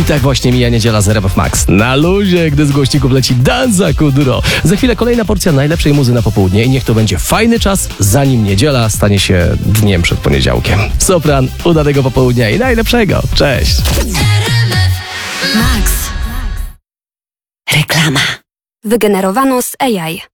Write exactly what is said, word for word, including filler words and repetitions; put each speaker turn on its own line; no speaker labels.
tak właśnie mija niedziela z R M F Max. Na luzie, gdy z głośników leci Danza Kuduro. Za chwilę kolejna porcja najlepszej muzy na popołudnie i niech to będzie fajny czas, zanim niedziela stanie się dniem przed poniedziałkiem. Sopran, udanego popołudnia i najlepszego. Cześć!
Max. Reklama.
Wygenerowano z A I.